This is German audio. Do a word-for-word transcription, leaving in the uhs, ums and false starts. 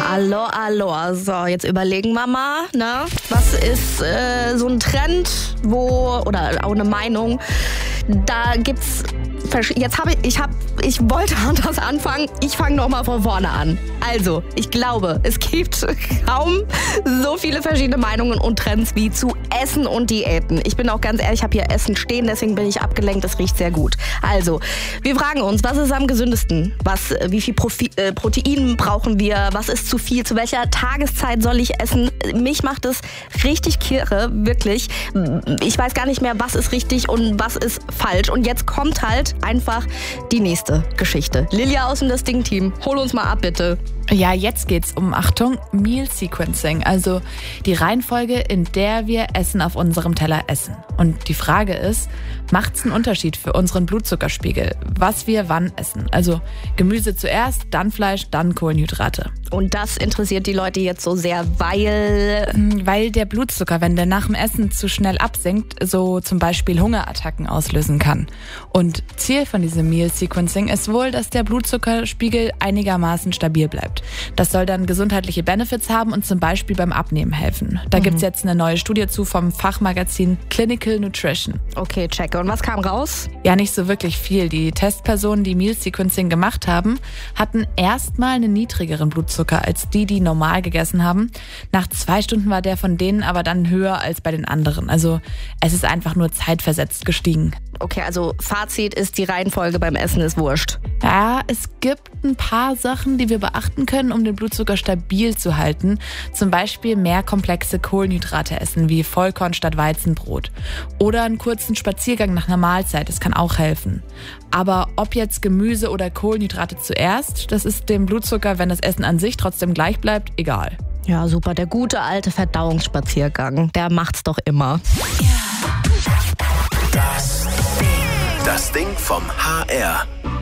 Allo, allo. So, jetzt überlegen wir mal, ne? Was ist äh, so ein Trend, wo, oder auch eine Meinung, da gibt's, jetzt habe ich, ich habe, ich wollte anders anfangen, ich fange nochmal von vorne an. Also, ich glaube, es gibt kaum so viele verschiedene Meinungen und Trends wie zu Essen und Diäten. Ich bin auch ganz ehrlich, ich habe hier Essen stehen, deswegen bin ich abgelenkt, das riecht sehr gut. Also, wir fragen uns, was ist am gesündesten? Was, wie viel Profi, äh, Protein brauchen wir? Was ist zu viel? Zu welcher Tageszeit soll ich essen? Mich macht es richtig kirre, wirklich. Ich weiß gar nicht mehr, was ist richtig und was ist falsch. Und jetzt kommt halt einfach die nächste Geschichte. Lilia aus dem Das Ding-Team, hol uns mal ab, bitte. Ja, jetzt geht's um, Achtung, Meal Sequencing, also die Reihenfolge, in der wir Essen auf unserem Teller essen. Und die Frage ist, macht's einen Unterschied für unseren Blutzuckerspiegel, was wir wann essen? Also Gemüse zuerst, dann Fleisch, dann Kohlenhydrate. Und das interessiert die Leute jetzt so sehr, weil... Weil der Blutzucker, wenn der nach dem Essen zu schnell absinkt, so zum Beispiel Hungerattacken auslösen kann. Und Ziel von diesem Meal Sequencing ist wohl, dass der Blutzuckerspiegel einigermaßen stabil bleibt. Das soll dann gesundheitliche Benefits haben und zum Beispiel beim Abnehmen helfen. Da mhm. gibt's jetzt eine neue Studie zu vom Fachmagazin Clinical Nutrition. Okay, checke. Und was kam raus? Ja, nicht so wirklich viel. Die Testpersonen, die Meal Sequencing gemacht haben, hatten erstmal einen niedrigeren Blutzucker als die, die normal gegessen haben. Nach zwei Stunden war der von denen aber dann höher als bei den anderen. Also es ist einfach nur zeitversetzt gestiegen. Okay, also Fazit ist, die Reihenfolge beim Essen ist wurscht. Ja, es gibt ein paar Sachen, die wir beachten können, um den Blutzucker stabil zu halten. Zum Beispiel mehr komplexe Kohlenhydrate essen, wie Vollkorn statt Weizenbrot. Oder einen kurzen Spaziergang nach einer Mahlzeit, das kann auch helfen. Aber ob jetzt Gemüse oder Kohlenhydrate zuerst, das ist dem Blutzucker, wenn das Essen an sich trotzdem gleich bleibt, egal. Ja, super, der gute alte Verdauungsspaziergang, der macht's doch immer. Das Ding. Das Ding vom H R.